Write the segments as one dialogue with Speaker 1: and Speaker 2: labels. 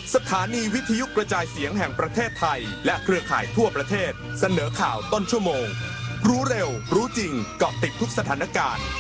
Speaker 1: สถานีวิทยุกระจายเสียงแห่งประเทศไทยและเครือข่ายทั่วประเทศเสนอข่าวต้นชั่วโมงรู้เร็วรู้จริงเกาะติดทุกสถานการณ์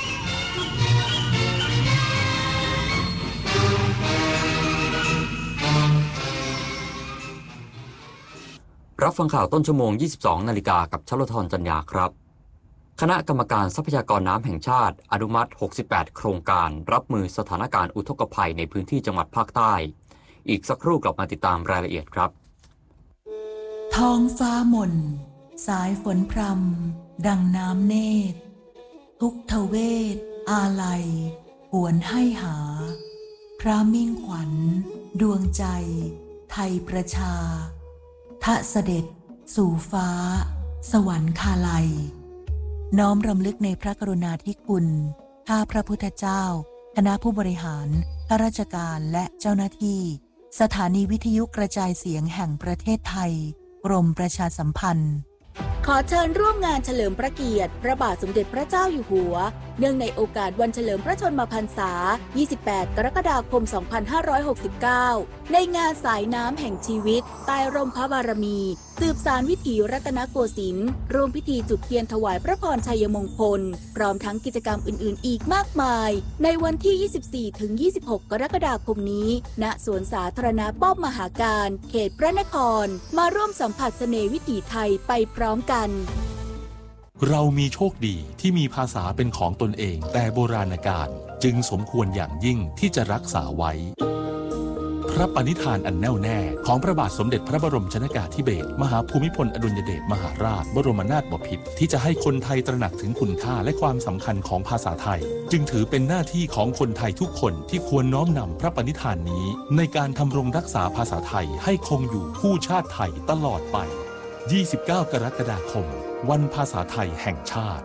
Speaker 2: รับฟังข่าวต้นชั่วโมง 22 นาฬิกากับชลธรจัญญาครับคณะกรรมการทรัพยากรน้ำแห่งชาติอนุมัติ 68 โครงการรับมือสถานการณ์อุทกภัยในพื้นที่จังหวัดภาคใต้อีกสักครู่กลับมาติดตามรายละเอียดครับ
Speaker 3: ท้องฟ้าหม่นสายฝนพรำดังน้ำเนตรทุกทเวทอาลัยหวนให้หาพระมิ่งขวัญดวงใจไทยประชาทะเสด็จสู่ฟ้าสวรรคาลัยน้อมรำลึกในพระกรุณาธิคุณข้าพระพุทธเจ้าคณะผู้บริหารข้าราชการและเจ้าหน้าที่สถานีวิทยุกระจายเสียงแห่งประเทศไทยกรมประชาสัมพันธ์
Speaker 4: ขอเชิญร่วมงานเฉลิมพระเกียรติพระบาทสมเด็จพระเจ้าอยู่หัวเนื่องในโอกาสวันเฉลิมพระชนมพรรษา 28 กรกฎาคม 2569 ในงานสายน้ำแห่งชีวิตใต้ร่มพระบารมีสืบสานวิถีรัตนโกสินทร์ร่วมพิธีจุดเทียนถวายพระพรชัยมงคลพร้อมทั้งกิจกรรมอื่นๆอีกมากมายในวันที่ 24-26 กรกฎาคมนี้ณสวนสาธารณะป้อมมหาการเขตพระนครมาร่วมสัมผัสเสน่ห์วิถีไทยไปพร้อมกัน
Speaker 5: เรามีโชคดีที่มีภาษาเป็นของตนเองแต่โบราณกาลจึงสมควรอย่างยิ่งที่จะรักษาไว้พระปณิธานอันแน่วแน่ของพระบาทสมเด็จพระบรมชนกาธิเบศรมหาภูมิพลอดุลยเดชมหาราชบรมนาถบพิตรที่จะให้คนไทยตระหนักถึงคุณค่าและความสำคัญของภาษาไทยจึงถือเป็นหน้าที่ของคนไทยทุกคนที่ควรน้อมนำพระปณิธานนี้ในการทำรงรักษาภาษาไทยให้คงอยู่คู่ชาติไทยตลอดไป29 กรกฎาคมวันภาษาไทยแห่งชาติ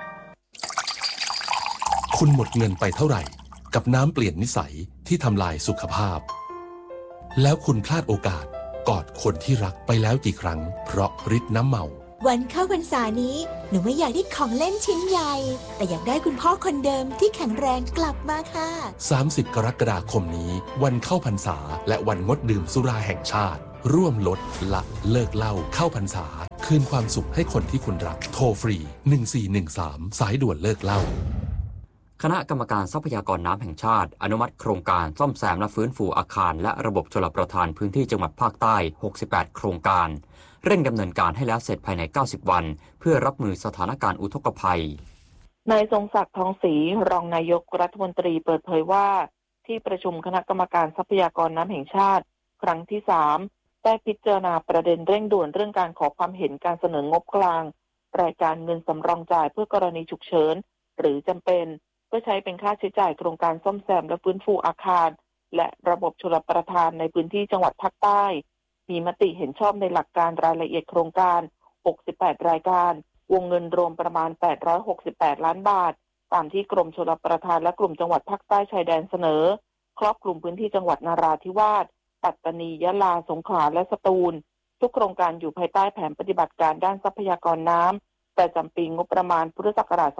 Speaker 5: คุณหมดเงินไปเท่าไหร่กับน้ำเปลี่ยนนิสัยที่ทำลายสุขภาพแล้วคุณพลาดโอกาสกอดคนที่รักไปแล้วกี่ครั้งเพราะฤทธิ์น้ำเมา
Speaker 6: วันเข้าพรรษานี้หนูไม่อยากได้ของเล่นชิ้นใหญ่แต่อยากได้คุณพ่อคนเดิมที่แข็งแรงกลับมาค่ะ
Speaker 5: 30 กรกฎาคมนี้วันเข้าพรรษาและวันงดดื่มสุราแห่งชาติร่วมลดละเลิกเหล้าเข้าพรรษาคืนความสุขให้คนที่คุณรักโทรฟรี1413สายด่วนเลิกเหล้า
Speaker 2: คณะกรรมการทรัพยากรน้ำแห่งชาติอนุมัติโครงการซ่อมแซมและฟื้นฟูอาคารและระบบชลประทานพื้นที่จังหวัดภาคใต้68โครงการเร่งดำเนินการให้แล้วเสร็จภายใน90วันเพื่อรับมือสถานการณ์อุทกภัย
Speaker 7: นายทรงศักดิ์ทองศรีรองนายกรัฐมนตรีเปิดเผยว่าที่ประชุมคณะกรรมการทรัพยากรน้ำแห่งชาติครั้งที่3ได้พิจารณาประเด็นเร่งด่วนเรื่องการขอความเห็นการเสนองบกลางรายการเงินสำรองจ่ายเพื่อกรณีฉุกเฉินหรือจำเป็นเพื่อใช้เป็นค่าใช้จ่ายโครงการซ่อมแซมและฟื้นฟูอาคารและระบบชลประทานในพื้นที่จังหวัดภาคใต้มีมติเห็นชอบในหลักการรายละเอียดโครงการ68รายการวงเงินรวมประมาณ868ล้านบาทตามที่กรมชลประทานและกลุ่มจังหวัดภาคใต้ชายแดนเสนอครอบคลุมพื้นที่จังหวัดนราธิวาสปัตตานียะลาสงขลาและสตูลทุกโครงการอยู่ภายใต้แผนปฏิบัติการด้านทรัพยากรน้ำประจำปีงบประมาณพุทธศักราช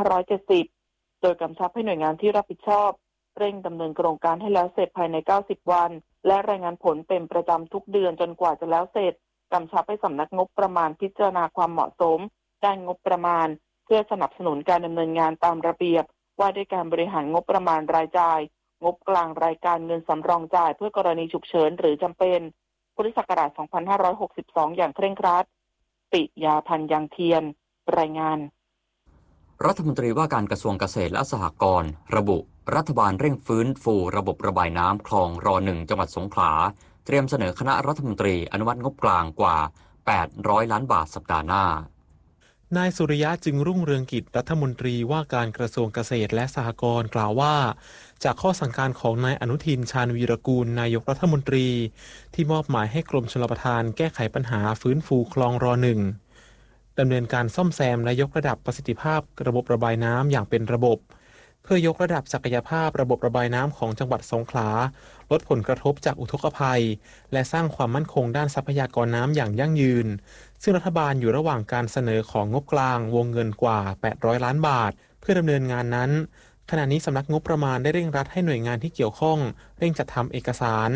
Speaker 7: 2570โดยกำชับให้หน่วยงานที่รับผิดชอบเร่งดำเนินโครงการให้แล้วเสร็จภายใน90วันและรายงานผลเป็นประจำทุกเดือนจนกว่าจะแล้วเสร็จกำชับให้สำนักงบประมาณพิจารณาความเหมาะสมด้านงบประมาณเพื่อสนับสนุนการดำเนินงานตามระเบียบว่าด้วยการบริหารงบประมาณรายจ่ายงบกลางรายการเงินสำรองจ่ายเพื่อกรณีฉุกเฉินหรือจำเป็นพุทธศักราช2562อย่างเคร่งครัดปิยาพันธ์ยังเทียนรายงาน
Speaker 2: รัฐมนตรีว่าการกระทรวงเกษตรและสหกรณ์ระบุรัฐบาลเร่งฟื้นฟูระบบระบายน้ำคลองร1จังหวัดสงขลาเตรียมเสนอคณะรัฐมนตรีอนุมัติงบกลางกว่า800ล้านบาทสัปดาห์หน้าน
Speaker 8: ายสุริยะจึงรุ่งเรืองกิจรัฐมนตรีว่าการกระทรวงเกษตรและสหกรณ์กล่าวว่าจากข้อสั่งการของนายอนุทินชาญวีรกูลนายกรัฐมนตรีที่มอบหมายให้กรมชลประทานแก้ไขปัญหาฟื้นฟูคลองร1ดำเนินการซ่อมแซมและยกระดับประสิทธิภาพระบบระบายน้ำอย่างเป็นระบบเพื่อยกระดับศักยภาพระบบระบายน้ำของจังหวัดสงขลาลดผลกระทบจากอุทกภัยและสร้างความมั่นคงด้านทรัพยากรน้ำอย่างยั่งยืนซึ่งรัฐบาลอยู่ระหว่างการเสนอของงบกลางวงเงินกว่า800ล้านบาทเพื่อดำเนินงานนั้นขณะนี้สำนักงบประมาณได้เร่งรัดให้หน่วยงานที่เกี่ยวข้องเร่งจัดทำเอกสาร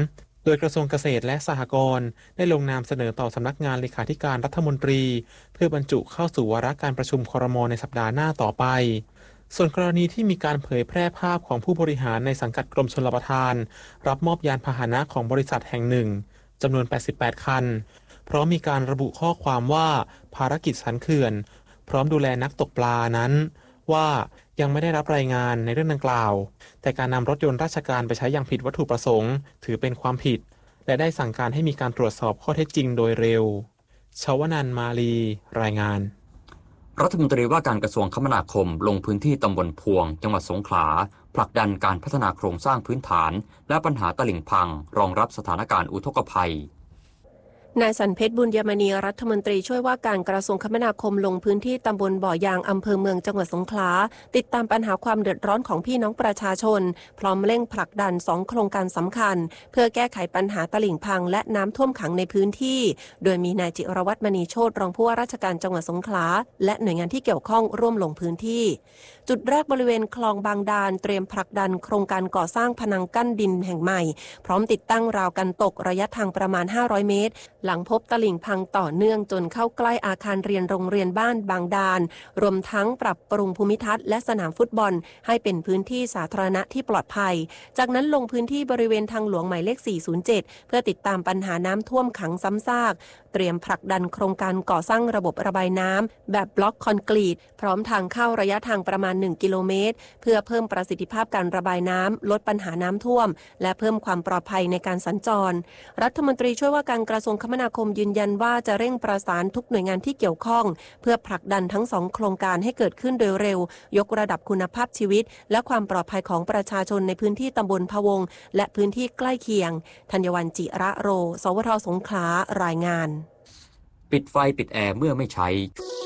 Speaker 8: โดยกระทรวงเกษตรและสหกรณ์ได้ลงนามเสนอต่อสำนักงานเลขาธิการรัฐมนตรีเพื่อบรรจุเข้าสู่วาระการประชุมครม.ในสัปดาห์หน้าต่อไปส่วนกรณีที่มีการเผยแพร่ภาพของผู้บริหารในสังกัดกรมชลประทานรับมอบยานพาหนะของบริษัทแห่งหนึ่งจำนวน88คันพร้อมมีการระบุข้อความว่าภารกิจสันเขื่อนพร้อมดูแลนักตกปลานั้นว่ายังไม่ได้รับรายงานในเรื่องดังกล่าวแต่การนำรถยนต์ราชการไปใช้อย่างผิดวัตถุประสงค์ถือเป็นความผิดและได้สั่งการให้มีการตรวจสอบข้อเท็จจริงโดยเร็วชวนันท์ มาลีรายงาน
Speaker 2: รัฐมนตรีว่าการกระทรวงคมนาคมลงพื้นที่ตำบลพวงจังหวัดสงขลาผลักดันการพัฒนาโครงสร้างพื้นฐานและปัญหาตลิ่งพังรองรับสถานการณ์อุทกภัย
Speaker 9: นายสันเพชรบุญยมณีรัฐมนตรีช่วยว่าการกระทรวงคมนาคมลงพื้นที่ตำบลบ่อยางอำเภอเมืองจังหวัดสงขลาติดตามปัญหาความเดือดร้อนของพี่น้องประชาชนพร้อมเร่งผลักดัน2โครงการสำคัญเพื่อแก้ไขปัญหาตลิ่งพังและน้ำท่วมขังในพื้นที่โดยมีนายจิรวัฒน์มณีโชติรองผู้ว่าราชการจังหวัดสงขลาและหน่วยงานที่เกี่ยวข้องร่วมลงพื้นที่จุดแรกบริเวณคลองบางดานเตรียมผลักดันโครงการก่อสร้างพนังกั้นดินแห่งใหม่พร้อมติดตั้งราวกันตกระยะทางประมาณ500เมตรหลังพบตลิ่งพังต่อเนื่องจนเข้าใกล้อาคารเรียนโรงเรียนบ้านบางดานรวมทั้งปรับปรุงภูมิทัศน์และสนามฟุตบอลให้เป็นพื้นที่สาธารณะที่ปลอดภัยจากนั้นลงพื้นที่บริเวณทางหลวงหมายเลข407เพื่อติดตามปัญหาน้ำท่วมขังซ้ำซากเตรียมผลักดันโครงการก่อสร้างระบบระบายน้ำแบบบล็อกคอนกรีตพร้อมทางเข้าระยะทางประมาณ1กิโลเมตรเพื่อเพิ่มประสิทธิภาพการระบายน้ำลดปัญหาน้ำท่วมและเพิ่มความปลอดภัยในการสัญจรรัฐมนตรีช่วยว่าการกระทรวงคมนาคมยืนยันว่าจะเร่งประสานทุกหน่วยงานที่เกี่ยวข้องเพื่อผลักดันทั้ง2โครงการให้เกิดขึ้นโดยเร็วยกระดับคุณภาพชีวิตและความปลอดภัยของประชาชนในพื้นที่ตำบลพะวงและพื้นที่ใกล้เคียงธัญวรรณ จิระโรสวท.สงขลารายงาน
Speaker 2: ปิดไฟปิดแอร์เมื่อไม่ใช้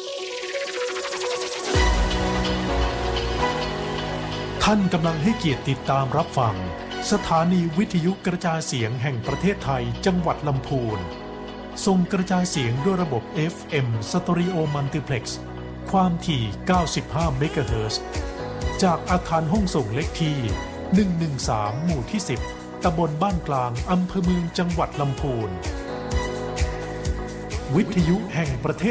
Speaker 10: ท่านกำลังให้เกียรติติดตามรับฟังสถานีวิทยุกระจายเสียงแห่งประเทศไทยจังหวัดลำพูนส่งกระจายเสียงด้วยระบบ FM Stereo Multiplex ความถี่95 เมกะเฮิรตซ์จากอาคารห้องส่งเลขที่113หมู่ที่10ตำบลบ้านกลางอำเภอเมืองจังหวัดลำพูนวิทยุแห่งประเท